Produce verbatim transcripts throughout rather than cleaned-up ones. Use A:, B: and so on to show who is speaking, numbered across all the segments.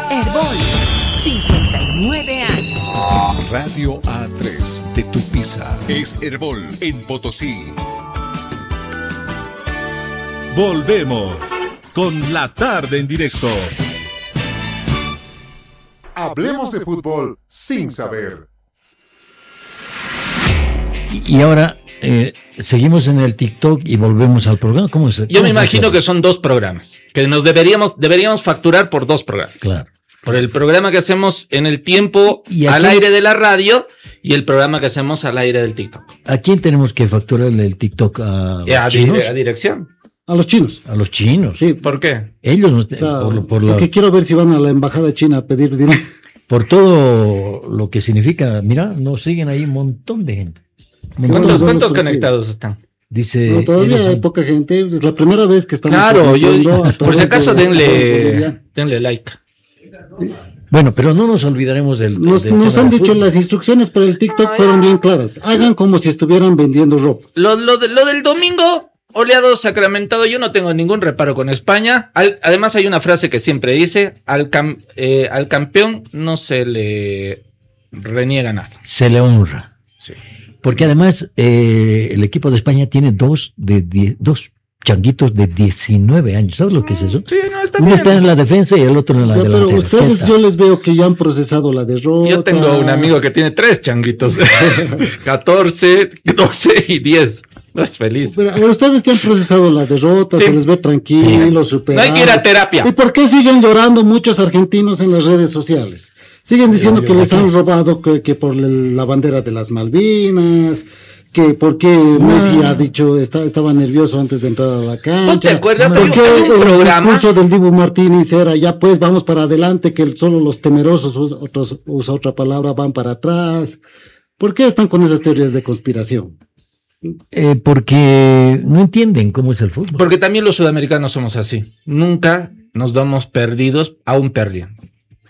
A: Herbol, cincuenta y nueve años.
B: Radio A tres de Tupiza es Herbol en Potosí.
C: Volvemos con la tarde en directo.
D: Hablemos de fútbol sin saber.
E: Y ahora eh, seguimos en el TikTok y volvemos al programa. ¿Cómo es?
F: Yo me imagino que son dos programas, que nos deberíamos deberíamos facturar por dos programas.
E: Claro.
F: Por el programa que hacemos en el tiempo al aire de la radio y el programa que hacemos al aire del TikTok.
E: ¿A quién tenemos que facturarle el TikTok? ¿A los
F: a,
E: chinos?
F: a dirección.
G: A los chinos.
E: A los chinos.
G: Sí.
F: ¿Por qué?
E: Ellos no,
G: Claro,
E: por, por la,
G: porque quiero ver si van a la embajada china a pedir dinero.
E: Por todo lo que significa. Mira, nos siguen ahí un montón de gente.
F: ¿Cuántos, ¿cuántos conectados están?
E: Dice.
G: No, todavía hay poca gente. Es la primera vez que estamos.
F: Claro, yo, por si acaso
G: de,
F: denle,
G: de
F: denle like.
E: Bueno, pero no nos olvidaremos del.
G: Nos,
E: del
G: nos han dicho
E: fútbol.
G: las instrucciones para el TikTok fueron bien claras. Hagan como si estuvieran vendiendo ropa.
F: Lo, lo, de, lo del domingo, oleado sacramentado, yo no tengo ningún reparo con España. Al, además hay una frase que siempre dice, al, cam, eh, al campeón no se le reniega nada.
E: Se le honra.
F: Sí.
E: Porque además eh, el equipo de España tiene dos de die, dos changuitos de diecinueve años. ¿Sabes lo que es eso?
F: Sí, no, está
E: Uno
F: bien.
E: está en la defensa y el otro en la
G: Ya,
E: delantera.
G: pero ustedes,
E: ¿Qué
G: yo
E: tal?
G: les veo que ya han procesado la derrota.
F: Yo tengo un amigo que tiene tres changuitos. catorce, doce y diez. No es feliz.
G: Pero, pero ustedes ya han procesado la derrota,
F: Sí.
G: se les ve tranquilos,
F: No
G: superados.
F: hay que ir a terapia.
G: ¿Y por qué siguen llorando muchos argentinos en las redes sociales? Siguen diciendo que les han robado que, que por el- la bandera de las Malvinas, que por qué Messi ha dicho está, estaba nervioso antes de entrar a la cancha.
F: ¿Vos te acuerdas?
G: ¿Por
F: Hay un-
G: qué
F: hay un
G: el
F: programa-
G: discurso del Dibu Martínez era ya pues vamos para adelante, que solo los temerosos, otros usa otra palabra, van para atrás? ¿Por qué están con esas teorías de conspiración?
E: Eh, porque no entienden cómo es el fútbol.
F: Porque también los sudamericanos somos así. Nunca nos damos perdidos, aún perdiendo.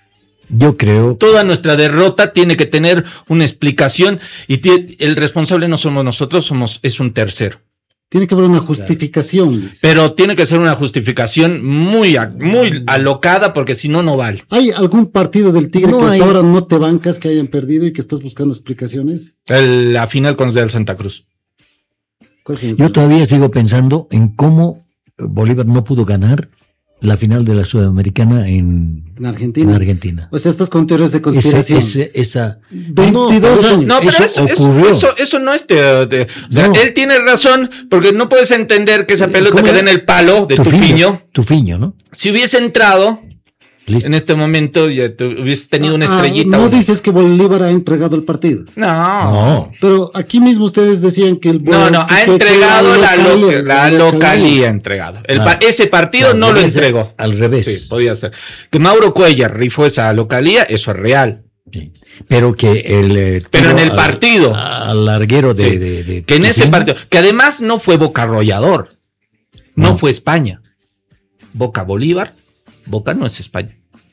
E: Yo creo.
F: Toda nuestra derrota tiene que tener una explicación y tie- el responsable no somos nosotros, somos es un tercero.
G: Tiene que haber una justificación.
F: Pero tiene que ser una justificación muy, a- muy alocada porque si no, no vale.
G: ¿Hay algún partido del Tigre
E: No
G: que hasta
E: hay.
G: ahora no te bancas, que hayan perdido y que estás buscando explicaciones?
F: El- la final con el Santa Cruz.
G: ¿Cuál fue?
E: Yo todavía sigo pensando en cómo Bolívar no pudo ganar la final de la Sudamericana en,
G: En Argentina.
E: en Argentina.
G: O sea, estás con teorías de
E: Ese-
G: conspiración.
E: ese- esa
G: veintidós
E: eso-
G: años.
F: No, pero
E: eso
F: eso, eso,
E: ocurrió.
F: eso, eso no es de, de- o sea,
E: No.
F: él tiene razón porque no puedes entender que esa pelota
E: ¿Cómo
F: que da
E: era?
F: en el palo de Tufiño,
E: Tufiño, ¿no?
F: si hubiese entrado
E: Listo.
F: en este momento, ya te hubiese tenido una
G: Ah,
F: estrellita.
G: no
F: o-
G: dices que Bolívar ha entregado el partido.
F: No.
E: No.
G: Pero aquí mismo ustedes decían que el
F: No, no,
G: que-
F: ha
G: que- que
F: entregado la, lo-
G: localía-
F: la localía, ha entregado. El
E: Ah.
F: pa- ese partido
E: No,
F: no lo
E: debe ser
F: entregó.
E: al revés.
F: Sí, podía ser. Que Mauro Cuellar rifó esa localía, eso es real.
E: Sí. Pero que el. eh,
F: Pero
E: tiro
F: en el
E: al-
F: partido.
E: Al larguero de.
F: Sí.
E: de- de-
F: Que en ese
E: Tufiño,
F: partido, que además no fue Boca Arrollador, no,
E: No.
F: fue España. Boca Bolívar, Boca no es España.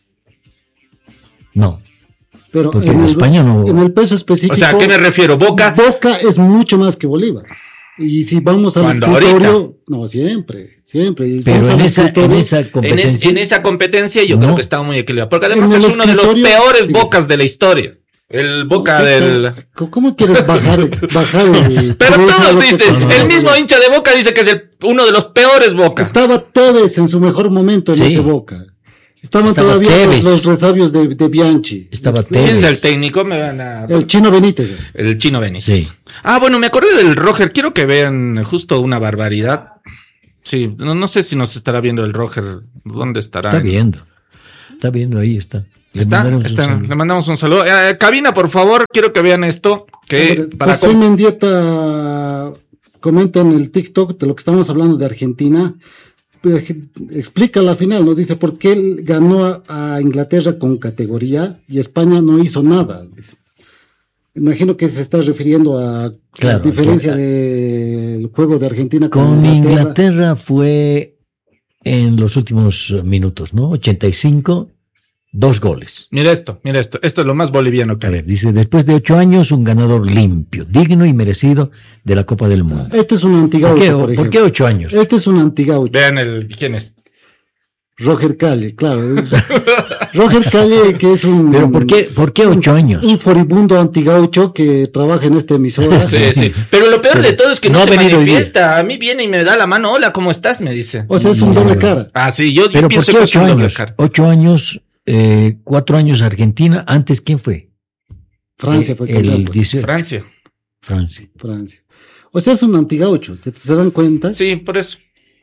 E: No.
G: Pero
E: Porque
G: en
E: en
G: el,
E: España no-
G: en el peso específico.
F: O sea, ¿a qué me refiero? Boca.
G: Boca es mucho más que Bolívar. Y si vamos al
F: ¿Cuándo?
G: escritorio,
F: ¿Ahorita?
G: no, siempre, siempre. Y
E: Pero
G: vamos
E: en
G: al
E: esa, en
G: escritorio,
E: esa
F: En, es-
E: competencia.
F: en esa competencia yo
E: No.
F: creo que estaba muy equilibrado. Porque además
G: En el
F: es uno de los
G: escritorio,
F: peores
G: sí.
F: Bocas de la historia. El Boca
G: ¿Qué-
F: del.
G: qué- ¿Cómo quieres bajar? bajar el,
F: Pero
G: por eso
F: todos
G: lo que
F: dicen,
G: pasó?
F: el mismo hincha de Boca dice que es el- uno de los peores Boca.
G: Estaba Tevez en su mejor momento en
E: Sí.
G: ese Boca. Estaban
E: Estaba
G: todavía los,
E: Tevez.
G: los resabios de, de Bianchi.
E: Estaba
F: ¿Quién
E: Tevez.
F: es el técnico? Me van a...
G: El Chino Benítez.
F: El Chino Benítez.
E: Sí.
F: Ah, bueno, me acordé del Roger. Quiero que vean justo una barbaridad. Sí, no, no sé si nos estará viendo el Roger. ¿Dónde estará?
E: Está viendo. Está viendo, ahí está. Le
F: ¿Está?
E: mandaremos un
F: Está.
E: saludo.
F: Le mandamos un saludo. Eh, cabina, por favor, quiero que vean esto. Que para
G: José
F: com-
G: Mendieta comenta en el TikTok de lo que estamos hablando de Argentina. Pero explica la final, nos dice por qué él ganó a, a Inglaterra con categoría y España no hizo nada. Imagino que se está refiriendo a
E: Claro,
G: la diferencia
E: claro.
G: del juego de Argentina con,
E: Con
G: Inglaterra.
E: Inglaterra fue en los últimos minutos, ¿no? ochenta y cinco, dos goles.
F: Mira esto, mira esto. Esto es lo más boliviano que
E: A
F: hay.
E: ver, dice, después de ocho años, un ganador limpio, digno y merecido de la Copa del Mundo.
G: Este es un
E: ¿Por
G: antigaucho,
E: qué,
G: por
E: ¿por
G: ejemplo.
E: qué ocho años?
G: Este es un antigaucho.
F: Vean el quién es.
G: Roger Calle, claro. Es Roger Calle, que es un...
E: ¿Pero por qué, por qué ocho
G: un,
E: años?
G: Un furibundo antigaucho que trabaja en esta emisora.
F: Sí, sí. Pero lo peor
E: Pero
F: de todo es que no,
E: no
F: se
E: ha venido hoy
F: manifiesta. A mí viene y me da la mano. Hola, ¿cómo estás? Me dice.
G: O sea, es un
E: No,
G: doble
E: no.
G: cara.
F: Ah, sí, yo, yo
E: ¿Pero por
F: pienso
E: qué
F: que es
E: ocho
F: un doble
E: años?
F: cara.
E: Ocho años, eh, cuatro años Argentina. ¿Antes quién fue?
G: Francia fue
E: el
G: campeón, pues.
E: dieciocho.
F: Francia.
E: Francia.
G: Francia. O sea, es un antigaucho, ¿se, se dan cuenta?
F: Sí, por eso.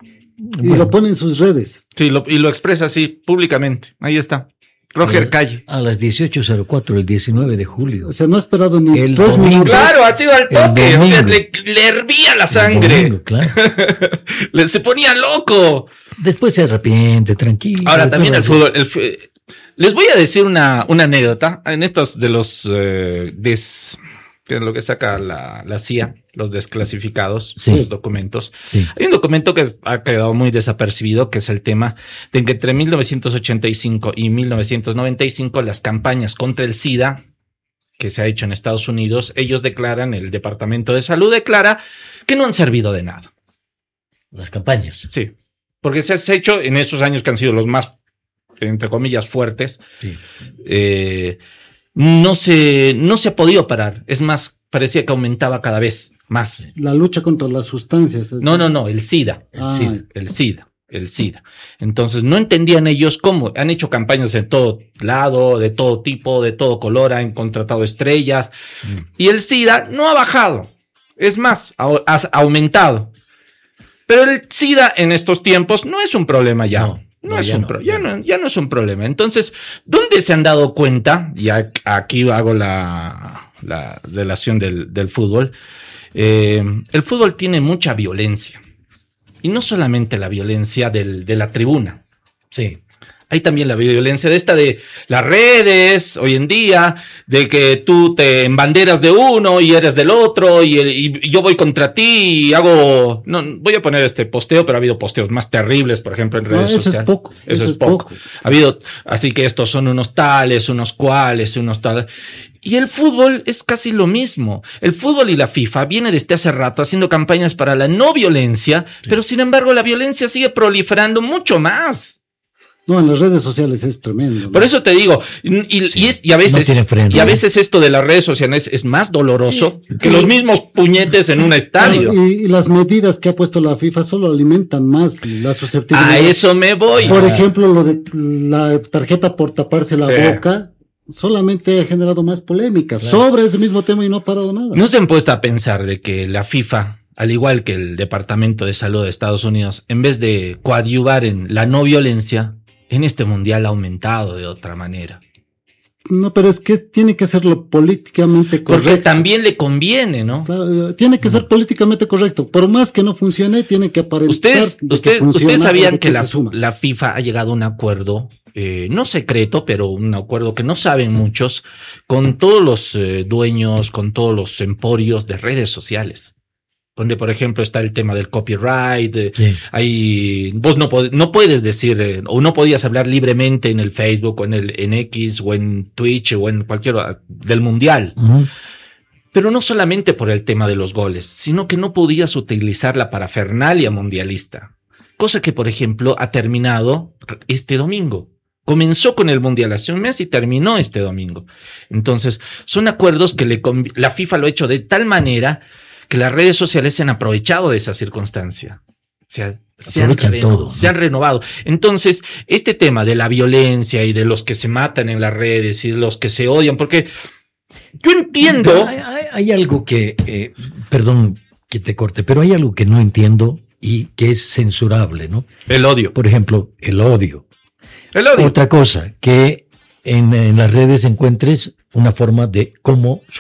G: Y
E: Bueno.
G: lo pone en sus redes.
F: Sí, lo, y lo expresa así, públicamente. Ahí está. Roger
E: Eh,
F: Calle.
E: A las dieciocho cero cuatro, el diecinueve de julio.
G: O sea, no ha esperado ni
E: El
G: tres
E: domingo.
G: minutos.
F: Claro, ha sido al
E: El
F: toque. O sea,
E: domingo.
F: le, le hervía la
E: El
F: sangre.
E: domingo, claro.
F: Le, se ponía loco.
E: Después se arrepiente, tranquilo.
F: Ahora también el
E: Después-
F: fútbol. el fu- les voy a decir una, una anécdota en estos de los eh, des, que es lo que saca la, la C I A, los desclasificados,
E: Sí.
F: los documentos.
E: Sí.
F: Hay un documento que ha quedado muy desapercibido, que es el tema de que entre mil novecientos ochenta y cinco y mil novecientos noventa y cinco las campañas contra el SIDA que se ha hecho en Estados Unidos, ellos declaran, el Departamento de Salud declara que no han servido de nada.
E: Las campañas.
F: Sí, porque se ha hecho en esos años que han sido los más, entre comillas, fuertes.
E: Sí.
F: Eh, no se, no se ha podido parar. Es más, parecía que aumentaba cada vez más.
G: La lucha contra las sustancias.
F: No, no, no, el SIDA. El
G: Ah.
F: SIDA. El SIDA. El SIDA. Entonces no entendían ellos cómo. Han hecho campañas de todo lado, de todo tipo, de todo color, han contratado estrellas.
E: Mm.
F: Y el SIDA no ha bajado. Es más, ha, ha aumentado. Pero el SIDA en estos tiempos no es un problema ya.
E: No,
F: No,
E: no,
F: es
E: ya
F: un
E: no,
F: pro-
E: ya
F: ya, no, ya no es un problema. Entonces, ¿dónde se han dado cuenta? Y a- aquí hago la, la relación del, del fútbol. Eh, el fútbol tiene mucha violencia. Y no solamente la violencia del, de la tribuna.
E: Sí.
F: Hay también la violencia de esta de las redes hoy en día, de que tú te embanderas de uno y eres del otro y, y yo voy contra ti y hago, no voy a poner este posteo, pero ha habido posteos más terribles, por ejemplo, en
G: No,
F: redes
G: eso es
F: sociales.
G: poco,
F: Eso,
G: eso
F: es
G: es
F: poco.
G: poco.
F: Ha habido, así que estos son unos tales, unos cuales, unos tales. Y el fútbol es casi lo mismo. El fútbol y la FIFA viene desde hace rato haciendo campañas para la no violencia, sí. Pero sin embargo la violencia sigue proliferando mucho más.
G: No, en las redes sociales es tremendo, ¿no?
F: Por eso te digo, y,
E: Sí,
F: y, es, y a veces,
E: no tiene freno,
F: y a
E: ¿no?
F: veces esto de las redes sociales es más doloroso
G: Sí.
F: que los mismos puñetes en un estadio.
G: Claro, y, y las medidas que ha puesto la FIFA solo alimentan más la susceptibilidad.
F: A eso me voy.
G: Por ejemplo, lo de la tarjeta por taparse la
F: Sí.
G: boca solamente ha generado más polémica sobre ese mismo tema y no ha parado nada.
F: ¿No se han puesto a pensar de que la FIFA, al igual que el Departamento de Salud de Estados Unidos, en vez de coadyuvar en la no violencia, en este mundial ha aumentado de otra manera?
G: No, pero es que tiene que serlo políticamente
F: Porque
G: correcto.
F: también le conviene, ¿no?
G: Claro, tiene que ser políticamente correcto. Por más que no funcione, tiene que aparentar
F: Ustedes,
G: de
F: ustedes,
G: que funciona
F: ustedes
G: o
F: sabían
G: de
F: que la,
G: se suma.
F: la FIFA ha llegado a un acuerdo, eh, no secreto, pero un acuerdo que no saben muchos, con todos los eh, dueños, con todos los emporios de redes sociales. Donde, por ejemplo, está el tema del copyright. eh,
E: Sí.
F: Ahí vos no, pod- no puedes decir, eh, o no podías hablar libremente en el Facebook, o en el en X, o en Twitch, o en cualquier del mundial.
E: Ujú.
F: Pero no solamente por el tema de los goles, sino que no podías utilizar la parafernalia mundialista. Cosa que, por ejemplo, ha terminado este domingo. Comenzó con el Mundial hace un mes y terminó este domingo. Entonces, son acuerdos que le convi- la FIFA lo ha hecho de tal manera que las redes sociales se han aprovechado de esa circunstancia. O sea, se han,
E: Aprovechan
F: reno-
E: todo, ¿no?
F: se han renovado. Entonces, este tema de la violencia y de los que se matan en las redes y de los que se odian, porque yo entiendo...
E: Hay, hay- hay algo que, eh, perdón que te corte, pero hay algo que no entiendo y que es censurable, ¿no?
F: El odio.
E: Por ejemplo, el odio.
F: El odio.
E: Otra cosa, que en, en las redes encuentres una forma de cómo